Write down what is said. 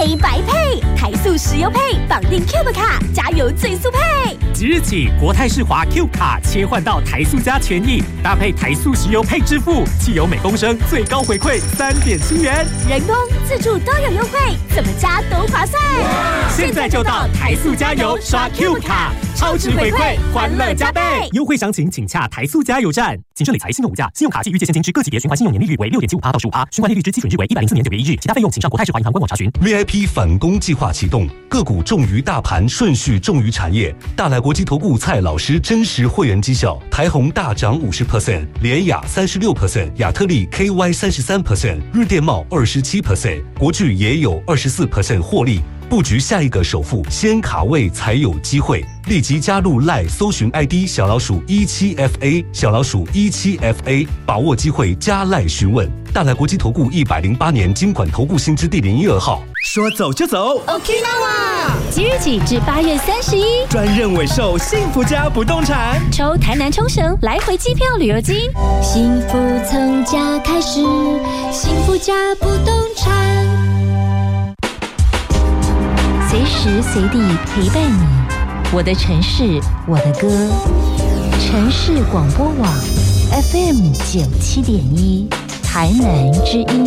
配白配，台塑石油配，绑定 Cube 卡，加油最速配。 即日起，国泰世华 Cube 卡切换到台塑加权益，搭配台塑石油配支付，汽油每公升最高回馈3.7元， 人工、自助都有优惠，怎么加都划算。 现在就到台塑加油刷 Cube 卡，超值回馈，欢乐加倍。优惠详情请洽台塑加油站。谨慎理财，信用无价，信用卡暨预借现金之各级别循环信用年利率为6.75%到15%，循环利率之基准日为104年9月1日，其他费用请上国泰世华银行官网查询。 VIP 反攻计划启动，个股重于大盘，顺序重于产业。大来国际投顾蔡老师真实会员绩效，台宏大涨50%，联雅36%，亚特力 KY 33%，日电茂27%，国巨也有24%获利。布局下一个首富，先卡位才有机会。立即加入 LINE 搜寻 ID 小老鼠17FA 小老鼠17FA， 把握机会加 LINE 询问。大来国际投顾108年金管投顾新字第012号。 说走就走 ，Okinawa！即日起至8月31， 专任委售幸福家不动产， 抽台南冲绳来回机票旅游金，幸福从家开始，幸福家不动产。随时随地陪伴你，我的城市，我的歌。城市广播网 FM 97.1，台南之音。